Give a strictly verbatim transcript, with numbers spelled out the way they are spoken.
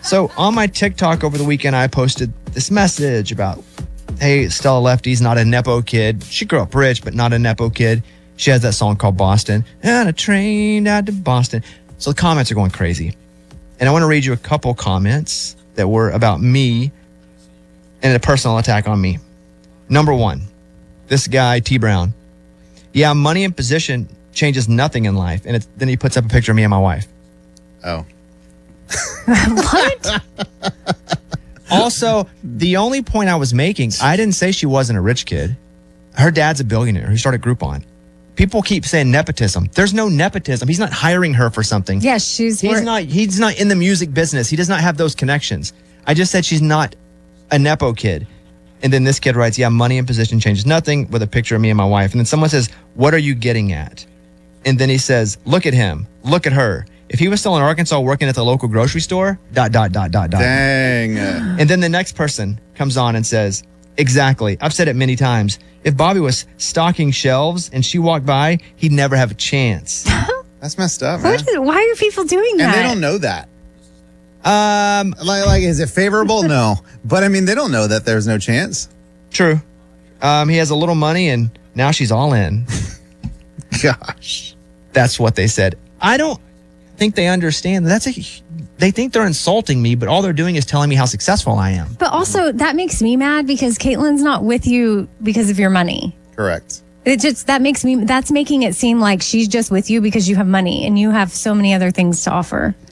So on my TikTok over the weekend, I posted this message about, hey, Stella Lefty's not a Nepo kid. She grew up rich, but not a Nepo kid. She has that song called Boston. And a train out to Boston. So the comments are going crazy. And I want to read you a couple comments that were about me and a personal attack on me. Number one, this guy, T Brown. Yeah, money and position changes nothing in life. And it's, then he puts up a picture of me and my wife. Oh. What? Also, the only point I was making, I didn't say she wasn't a rich kid. Her dad's a billionaire who started Groupon. People keep saying nepotism. There's no nepotism. He's not hiring her for something. Yeah, she's... He's wor- not He's not in the music business. He does not have those connections. I just said she's not a Nepo kid. And then this kid writes, yeah, money and position changes nothing, with a picture of me and my wife. And then someone says, what are you getting at? And then he says, look at him. Look at her. If he was still in Arkansas working at the local grocery store, dot, dot, dot, dot, dot. Dang. And then the next person comes on and says, exactly. I've said it many times. If Bobby was stocking shelves and she walked by, he'd never have a chance. That's messed up, man. What is, why are people doing And that? they don't know that. Um, Like, like, is it favorable? No. But I mean, they don't know that there's no chance. True. Um, he has a little money and now she's all in. Gosh. That's what they said. I don't think they understand. That's a. They think they're insulting me, but all they're doing is telling me how successful I am. But also, that makes me mad because Caitlin's not with you because of your money. Correct. It just, that makes me, that's making it seem like she's just with you because you have money and you have so many other things to offer.